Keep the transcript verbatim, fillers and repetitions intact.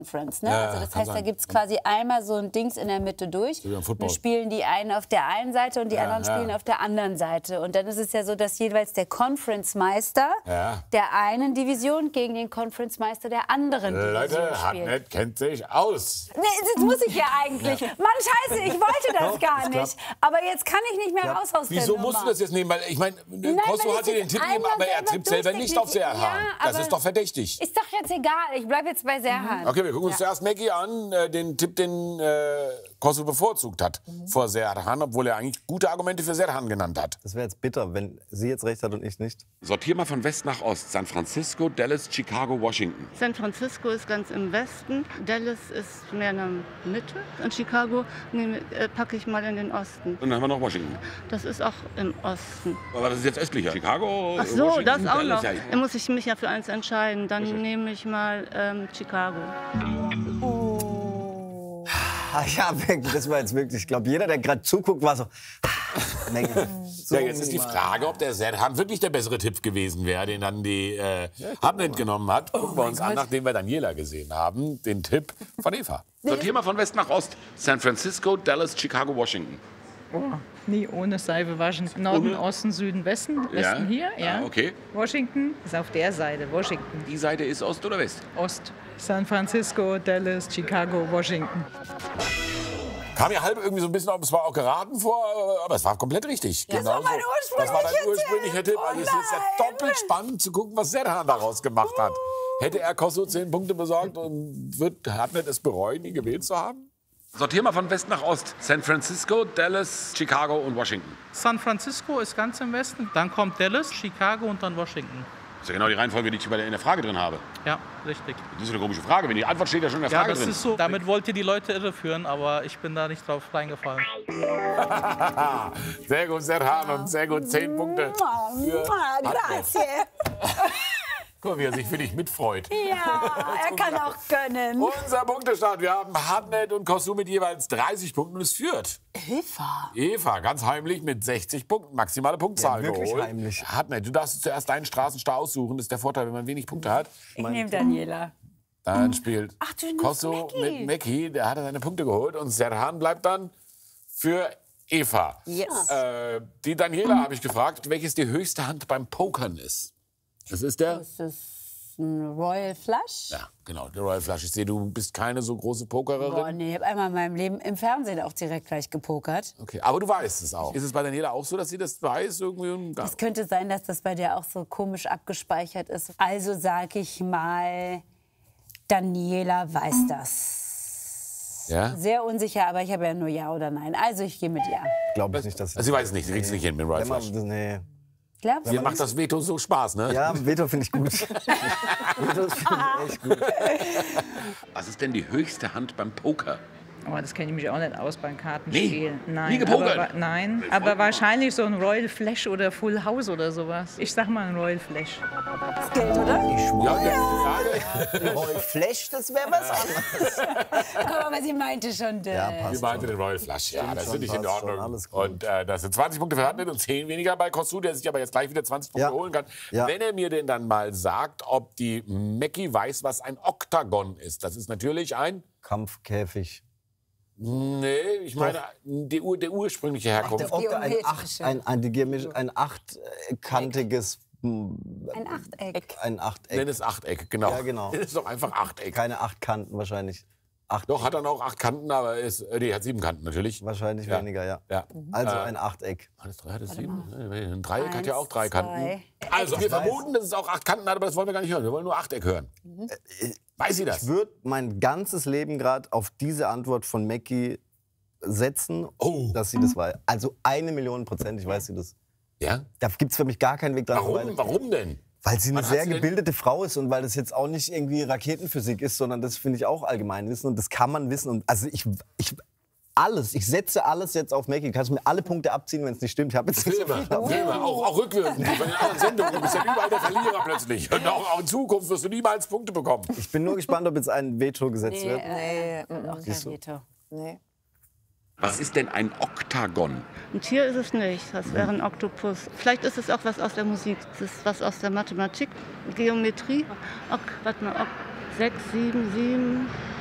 Conference, ne? Ja, also das kann heißt, da sein. gibt es quasi einmal so ein Dings in der Mitte durch. wie beim Football. Und spielen die einen auf der einen Seite und die Ja, anderen ja. spielen auf der anderen Seite. Und dann ist es ja so, dass jeweils der Conference-Meister Ja. der einen Division gegen den Conference-Meister der anderen Division Leute, spielt. Hartnett kennt sich aus. Nee, das muss ich ja eigentlich. Mann, scheiße, ich wollte das Doch, gar das nicht. Aber jetzt kann ich nicht mehr raus aus der Wieso Nummer. musst du das jetzt nehmen? Weil ich meine, Nein, Kosovo weil hat dir ich den Tipp jetzt gegeben, einmal aber er selber tippt selber nicht auf durchgeklickt- Serhan. Ja, Das aber ist doch verdächtig. Ist doch jetzt egal. Ich bleibe jetzt bei Serhan. Okay, wir gucken uns zuerst Maggie an, äh, den Tipp, den äh, Kosovo bevorzugt hat vor Serhan, obwohl er eigentlich gute Argumente für Serhan genannt hat. Das wäre jetzt bitter, wenn sie jetzt recht hat und ich nicht. Sortier mal von West nach Ost. San Francisco, Dallas, Chicago, Washington. San Francisco ist ganz im Westen, Dallas ist mehr in der Mitte und Chicago nehme, äh, packe ich mal in den Osten. Und dann haben wir noch Washington. Das ist auch im Osten. Aber das ist jetzt östlicher. Chicago, Ach so, Washington, das auch Dallas. noch. Ja, Da muss ich mich ja für eins entscheiden. Dann nehme ich mal ähm, Chicago. Ah, ja, das war jetzt wirklich, ich glaube, jeder, der gerade zuguckt, war so... Menge. So Ja, jetzt ist die Frage, ob der Serhan wirklich der bessere Tipp gewesen wäre, den dann die äh, Hartnett genommen hat. Gucken wir uns an, nachdem wir Daniela gesehen haben, den Tipp von Eva. Sortier mal von West nach Ost. San Francisco, Dallas, Chicago, Washington. Oh, nie ohne Seife waschen. Norden, Ohne? Osten, Süden, Westen. Westen hier, ja. Ah, okay. Washington ist auf der Seite. Washington. Die Seite ist Ost oder West? Ost. San Francisco, Dallas, Chicago, Washington. Kam mir halb irgendwie so ein bisschen, ob es war auch geraten vor, aber es war komplett richtig. Das war mein so. Das war dein ursprünglicher ursprünglicher Tipp. Tipp. Also es ist ja Oh nein. doppelt spannend zu gucken, was Serhan daraus gemacht hat. Hätte er Kosovo zehn Punkte besorgt und wird Hartnett es bereuen, ihn gewählt zu haben? Sortier mal von West nach Ost. San Francisco, Dallas, Chicago und Washington. San Francisco ist ganz im Westen, dann kommt Dallas, Chicago und dann Washington. Das ist ja genau die Reihenfolge, die ich bei der, in der Frage drin habe. Ja, richtig. Das ist eine komische Frage, wenn die Antwort steht ja schon in der Ja, Frage das drin. ist so. Damit wollt ihr die Leute irreführen, aber ich bin da nicht drauf reingefallen. Sehr gut, Serhan, und sehr gut zehn Punkte. Für Grazie. Guck mal, wie er sich für dich mitfreut. Ja, er kann auch gönnen. Unser Punktestand. Wir haben Hartnett und Kosovo mit jeweils dreißig Punkten und es führt. Eva. Eva, ganz heimlich mit sechzig Punkten. Maximale Punktzahl Ja, wirklich geholt. heimlich. Hartnett, du darfst zuerst deinen Straßenstar aussuchen. Das ist der Vorteil, wenn man wenig Punkte hat. Ich nehme Daniela. Dann spielt Ach, du nimmst Kosovo Mackie. mit Mackie. Der hat seine Punkte geholt. Und Serhan bleibt dann für Eva. Yes. Äh, die Daniela habe ich gefragt, welches die höchste Hand beim Pokern ist. Das ist der... Das ist ein Royal Flush. Ja, genau, der Royal Flush. Ich sehe, du bist keine so große Pokererin. Boah, nee, ich habe einmal in meinem Leben im Fernsehen auch direkt gleich gepokert. Okay, aber du weißt es auch. Ist es bei Daniela auch so, dass sie das weiß? Irgendwie? Es könnte sein, dass das bei dir auch so komisch abgespeichert ist. Also sage ich mal, Daniela weiß das. Ja? Sehr unsicher, aber ich habe ja nur Ja oder Nein. Also ich gehe mit Ja. Glaube ich nicht, dass Also sie weiß es nicht, sie kriegt es nicht hin mit dem Royal Wenn man, Flush. nee. Glaubst du? Dir macht das Veto so Spaß, ne? Ja, Veto finde ich gut. Veto finde ich echt gut. Was ist denn die höchste Hand beim Poker? Aber das kenne ich mich auch nicht aus beim Nee, Kartenspielen. nie gepokert? Aber, wa- nein, aber wahrscheinlich so ein Royal Flash oder Full House oder sowas. Ich sag mal ein Royal Flash. Das Geld, oder? Ja, ja, ja. Royal Flash, das wäre was anderes. Aber sie meinte schon. Äh, Ja, passt Sie meinte den Royal Flush. Ja, das schon, finde ich in passt schon, Ordnung. alles gut. Und äh, das sind zwanzig Punkte für Hartnett und zehn weniger bei Kosovo, der sich aber jetzt gleich wieder zwanzig Punkte Ja. holen kann. Ja. Wenn er mir denn dann mal sagt, ob die Mackie weiß, was ein Oktagon ist. Das ist natürlich ein... Kampfkäfig. Nee, ich meine, die, Ur- der ursprüngliche Herkunft. Der Okta, ein, acht, Geometrische. ein, ein, die Geometri- ein achtkantiges, hm, ein Achteck. ein Achteck. Nenn es Achteck, genau. Ja, genau. Das ist doch einfach Achteck. Keine acht Kanten wahrscheinlich. Acht, Doch, hat dann auch acht Kanten, aber ist, äh, nee, hat sieben Kanten natürlich. wahrscheinlich Ja. weniger, ja. Ja. Also Äh, ein Achteck. Hat es drei, hat es sieben? Ein Dreieck hat Eins, ja auch drei Kanten. zwei. Also, wir Ich weiß. vermuten, dass es auch acht Kanten hat, aber das wollen wir gar nicht hören. Wir wollen nur Achteck hören. Weiß sie Ich das? würde mein ganzes Leben gerade auf diese Antwort von Mackie setzen, Oh. dass sie das weiß. Also eine Million Prozent, ich weiß sie das. Ja? Da gibt es für mich gar keinen Weg dran vorbei. Warum? Warum denn? Weil sie eine Wann hat sehr sie denn- gebildete Frau ist und weil das jetzt auch nicht irgendwie Raketenphysik ist, sondern das finde ich auch Allgemeinwissen und das kann man wissen. Und also ich, ich alles, ich setze alles jetzt auf Mackie. Kannst du mir alle Punkte abziehen, wenn es nicht stimmt? Ich habe jetzt nicht so Filme, viel. Filme, auch, auch rückwirkend. Bei den anderen Sendungen. Du bist ja überall der Verlierer plötzlich. Und auch, auch in Zukunft wirst du niemals Punkte bekommen. Ich bin nur gespannt, ob jetzt ein Veto gesetzt Nee, wird. äh, auch kein Siehst du? Veto. Nee. Was ist denn ein Oktagon? Ein Tier ist es nicht, das wäre ein Oktopus. Vielleicht ist es auch was aus der Musik, es ist was aus der Mathematik, Geometrie. Ok, warte mal, ok, sechs, sieben, sieben.